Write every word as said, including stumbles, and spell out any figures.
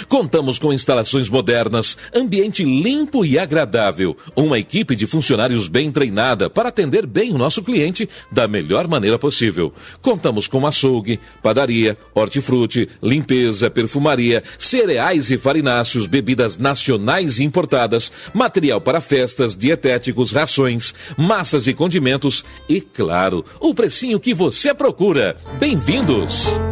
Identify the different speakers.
Speaker 1: Contamos com instalações modernas, ambiente limpo e agradável, uma equipe de funcionários bem treinada para atender bem o nosso cliente da melhor maneira possível. Contamos com açougue, padaria, hortifruti, limpeza, perfumaria, cereais e farináceos, bebidas nacionais e importadas, material para festas, dietéticos, rações, massas e condimentos e, claro, o precinho que você procura. Bem-vindos!